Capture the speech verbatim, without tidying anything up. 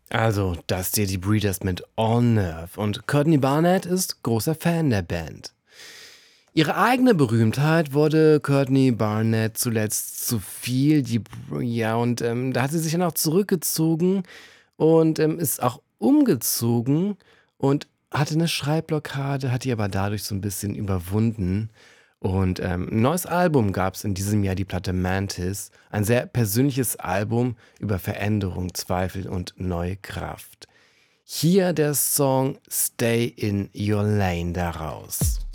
Also, das dir die Breeders mit All Nerve und Courtney Barnett ist großer Fan der Band. Ihre eigene Berühmtheit wurde Courtney Barnett zuletzt zu viel, die Br ja, und, ähm, da hat sie sich dann auch zurückgezogen und, ähm, ist auch umgezogen und hatte 'ne Schreibblockade, hat die aber dadurch so 'n bisschen überwunden. Und, ähm, 'n neues Album gab's in diesem Jahr, die Platte Mantis, ein sehr persönliches Album über Veränderung, Zweifel und neue Kraft. Hier der Song „Stay in Your Lane“ daraus.